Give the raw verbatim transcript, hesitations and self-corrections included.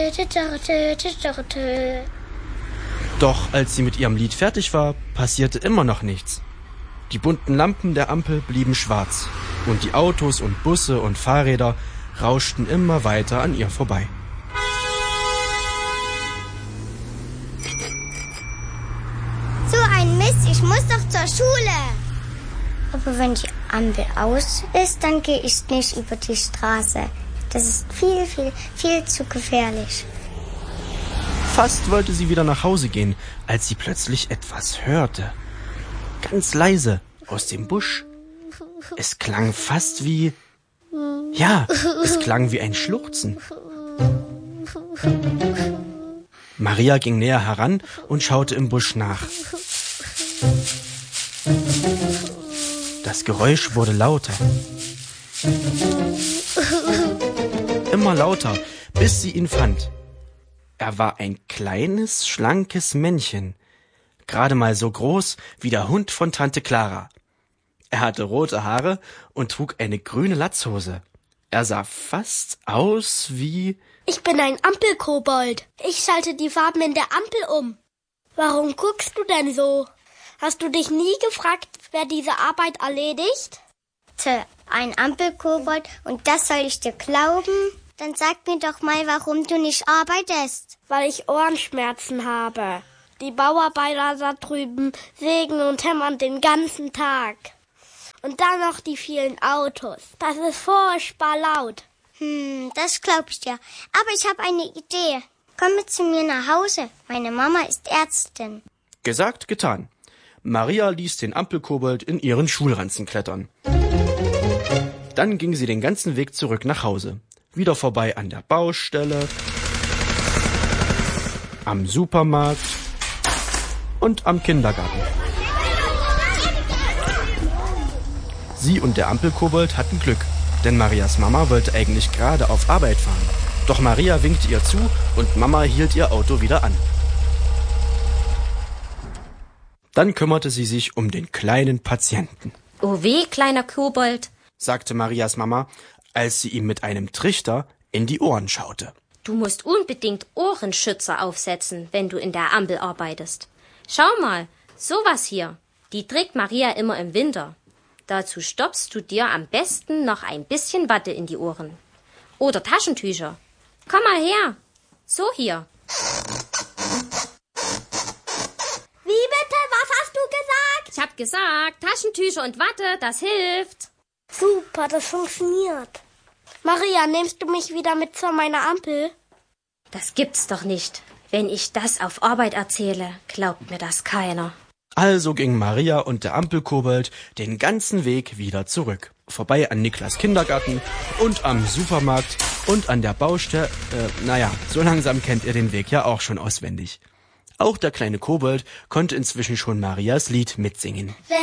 Doch als sie mit ihrem Lied fertig war, passierte immer noch nichts. Die bunten Lampen der Ampel blieben schwarz und die Autos und Busse und Fahrräder rauschten immer weiter an ihr vorbei. So ein Mist, ich muss doch zur Schule. Aber wenn die Ampel aus ist, dann gehe ich nicht über die Straße. Das ist viel, viel, viel zu gefährlich. Fast wollte sie wieder nach Hause gehen, als sie plötzlich etwas hörte. Ganz leise, aus dem Busch. Es klang fast wie... Ja, es klang wie ein Schluchzen. Maria ging näher heran und schaute im Busch nach. Das Geräusch wurde lauter. Immer lauter, bis sie ihn fand. Er war ein kleines, schlankes Männchen, gerade mal so groß wie der Hund von Tante Clara. Er hatte rote Haare und trug eine grüne Latzhose. Er sah fast aus wie... Ich bin ein Ampelkobold. Ich schalte die Farben in der Ampel um. Warum guckst du denn so? Hast du dich nie gefragt, wer diese Arbeit erledigt? Tö, ein Ampelkobold und das soll ich dir glauben? Dann sag mir doch mal, warum du nicht arbeitest. Weil ich Ohrenschmerzen habe. Die Bauarbeiter da drüben sägen und hämmern den ganzen Tag. Und dann noch die vielen Autos. Das ist furchtbar laut. Hm, das glaub ich dir. Aber ich habe eine Idee. Komm mit zu mir nach Hause. Meine Mama ist Ärztin. Gesagt, getan. Maria ließ den Ampelkobold in ihren Schulranzen klettern. Dann ging sie den ganzen Weg zurück nach Hause. Wieder vorbei an der Baustelle, am Supermarkt und am Kindergarten. Sie und der Ampelkobold hatten Glück, denn Marias Mama wollte eigentlich gerade auf Arbeit fahren. Doch Maria winkte ihr zu und Mama hielt ihr Auto wieder an. Dann kümmerte sie sich um den kleinen Patienten. Oh weh, kleiner Kobold, sagte Marias Mama, als sie ihm mit einem Trichter in die Ohren schaute. Du musst unbedingt Ohrenschützer aufsetzen, wenn du in der Ampel arbeitest. Schau mal, sowas hier, die trägt Maria immer im Winter. Dazu stopfst du dir am besten noch ein bisschen Watte in die Ohren. Oder Taschentücher. Komm mal her. So hier. Wie bitte? Was hast du gesagt? Ich hab gesagt, Taschentücher und Watte, das hilft. Super, das funktioniert. Maria, nimmst du mich wieder mit zu meiner Ampel? Das gibt's doch nicht. Wenn ich das auf Arbeit erzähle, glaubt mir das keiner. Also ging Maria und der Ampelkobold den ganzen Weg wieder zurück. Vorbei an Niklas Kindergarten und am Supermarkt und an der Baustelle. Äh, naja, so langsam kennt ihr den Weg ja auch schon auswendig. Auch der kleine Kobold konnte inzwischen schon Marias Lied mitsingen.